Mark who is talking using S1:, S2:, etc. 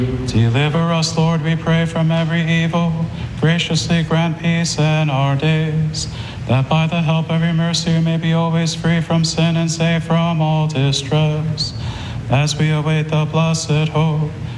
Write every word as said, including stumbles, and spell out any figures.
S1: Deliver us, Lord, we pray, from every evil. Graciously grant peace in our days, that by the help of your mercy we may be always free from sin and safe from all distress, as we await the blessed hope